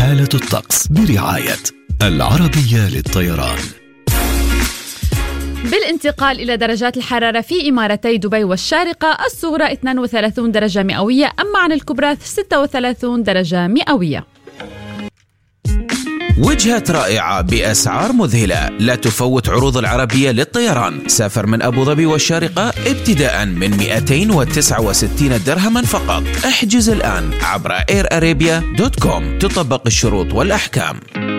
حالة الطقس برعاية العربية للطيران. بالانتقال إلى درجات الحرارة في إمارتي دبي والشارقة، الصغرى 32 درجة مئوية، أما عن الكبرى 36 درجة مئوية. وجهة رائعة بأسعار مذهلة، لا تفوت عروض العربية للطيران. سافر من أبو ظبي والشارقة ابتداء من 269 درهما فقط. احجز الآن عبر airarabia.com. تطبق الشروط والأحكام.